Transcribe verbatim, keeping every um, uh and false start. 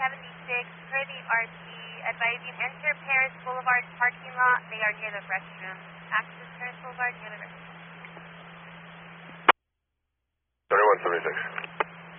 seventy-six, per the R T, advising enter Paris Boulevard parking lot. They are near the restroom. Access Paris Boulevard near the restroom. thirty-one seventy-six.